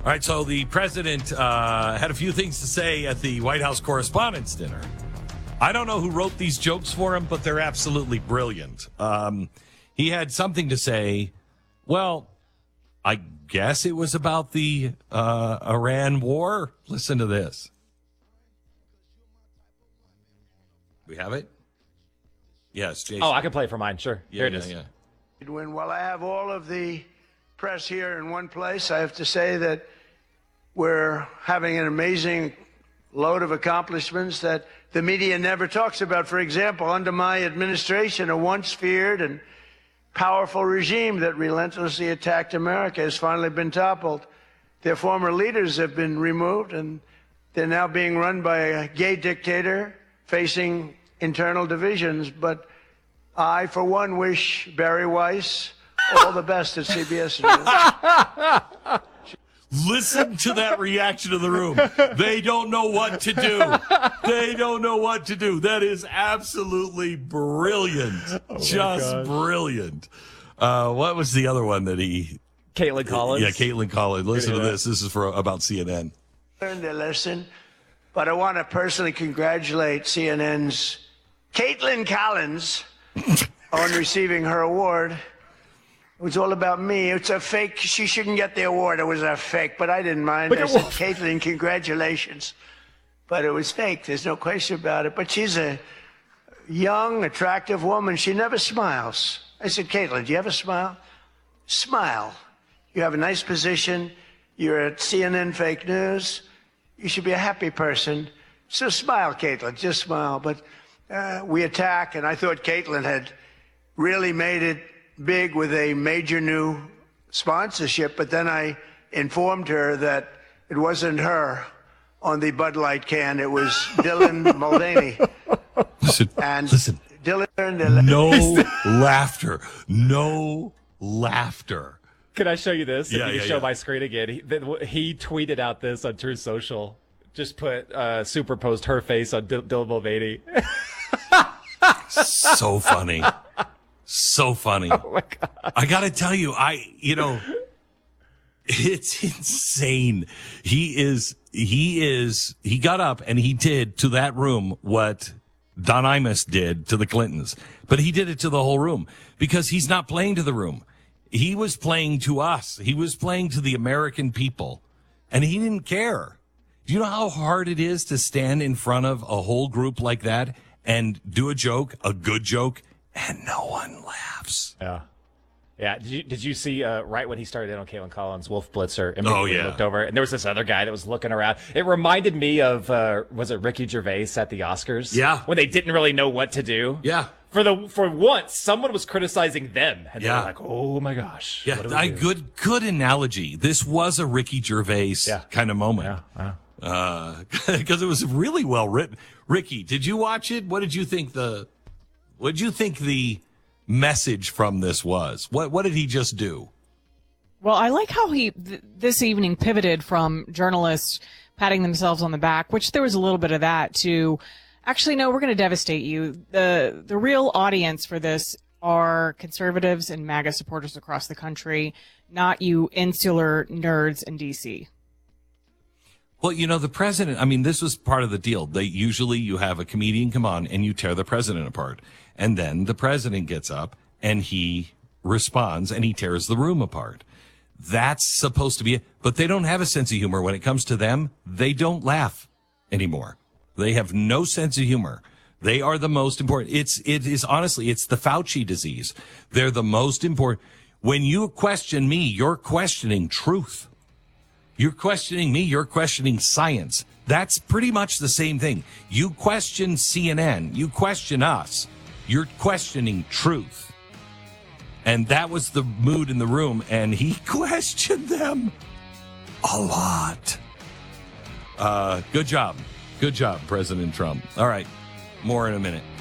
All right, so the president had a few things to say at the White House Correspondents' Dinner. I don't know who wrote these jokes for him, but they're absolutely brilliant. He had something to say. Well, I guess it was about the Iran war. Listen to this. We have it? Yes, Jason. Oh, I can play it for mine. Sure. Here it is. Yeah. While I have all of the press here in one place, I have to say that we're having an amazing load of accomplishments that the media never talks about. For example, under my administration, a once feared and powerful regime that relentlessly attacked America has finally been toppled. Their former leaders have been removed, and they're now being run by a gay dictator facing internal divisions. But I, for one, wish Barry Weiss all the best at CBS News. Listen to that reaction of the room. They don't know what to do. They don't know what to do. That is absolutely brilliant. Just brilliant. What was the other one that he... Caitlin Collins. Yeah, Caitlin Collins. Listen to this. This is about CNN. Learn their lesson, but I want to personally congratulate CNN's Caitlin Collins on receiving her award. It was all about me. It's a fake. She shouldn't get the award. It was a fake, but I didn't mind. I said, Caitlin, congratulations. But it was fake. There's no question about it. But she's a young, attractive woman. She never smiles. I said, Caitlin, do you have a smile? Smile. You have a nice position. You're at CNN Fake News. You should be a happy person. So smile, Caitlin. Just smile. But we attack, and I thought Caitlin had really made it big with a major new sponsorship, but then I informed her that it wasn't her on the Bud Light can. It was Dylan Mulvaney. Listen. Dylan. No laughter. No laughter. Can I show you this? Yeah, if you can show my screen again. He tweeted out this on Truth Social. Just put superposed her face on Dylan Mulvaney. So funny. So funny. Oh my God. I got to tell you, it's insane. He got up and he did to that room what Don Imus did to the Clintons, but he did it to the whole room because he's not playing to the room. He was playing to us. He was playing to the American people, and he didn't care. Do you know how hard it is to stand in front of a whole group like that and do a joke, a good joke, and no one laughs? Yeah. Yeah. Did you see right when he started in on Caitlin Collins, Wolf Blitzer? Looked over, and there was this other guy that was looking around. It reminded me of was it Ricky Gervais at the Oscars? Yeah. When they didn't really know what to do. Yeah. For once, someone was criticizing them, and they were like, "Oh my gosh!" Yeah, good analogy. This was a Ricky Gervais kind of moment. Yeah. Because it was really well written. Ricky, did you watch it? What did you think the message from this was? What did he just do? Well, I like how he this evening pivoted from journalists patting themselves on the back, which there was a little bit of that, to actually, no, we're going to devastate you. The real audience for this are conservatives and MAGA supporters across the country, not you insular nerds in D.C. Well, the president, this was part of the deal. You have a comedian come on and you tear the president apart. And then the president gets up and he responds and he tears the room apart. That's supposed to be it. But they don't have a sense of humor. When it comes to them, they don't laugh anymore. They have no sense of humor. They are the most important. It is honestly, it's the Fauci disease. They're the most important. When you question me, you're questioning truth. You're questioning me, you're questioning science. That's pretty much the same thing. You question CNN, you question us, you're questioning truth. And that was the mood in the room, and he questioned them a lot. Good job. Good job, President Trump. All right, more in a minute.